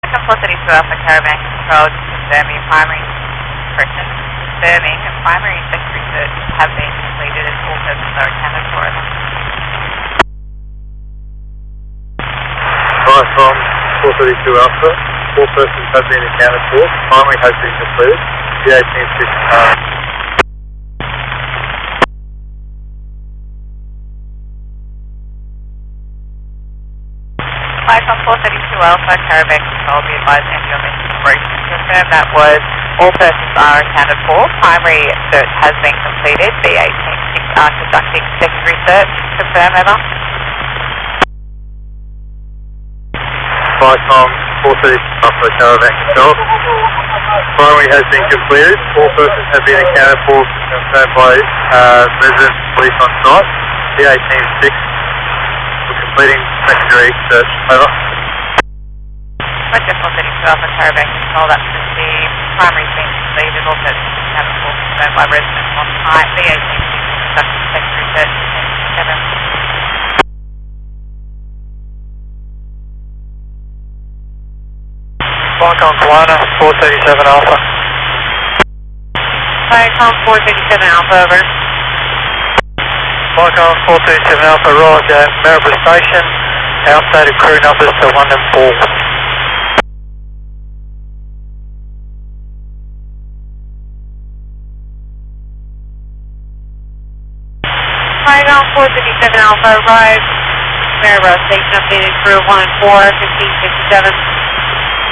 Second 432 Alpha Caravan Control, just confirming primary and secondary searches have been completed and all persons are accounted for. Right from 432 Alpha, all persons have been accounted for, primary has been completed, the 18th Flight on 432 Alpha Caravan Control, be advised any of this operation. Confirm that was all persons are accounted for, primary search has been completed, the 18th are conducting secondary search. Confirm, over. Flight from 432 Alpha Caravan Control, primary has been completed, all persons have been accounted for, confirmed by resident police on site, the 18th completing secondary search. Over. Roger 432 Alpha Caravan Control, that's received. Primary's been completed, all persons accounted for, confirmed by residents on site. The 18th conducting secondary search. Viacom Kalana, 437 Alpha. Viacom 437 Alpha, over. Viacom 437 Alpha, Roger, Maryborough Station, outdated crew numbers to 1 and 4. Viacom 437 Alpha, arrived. Maryborough Station updated crew 1 and 4, 1557.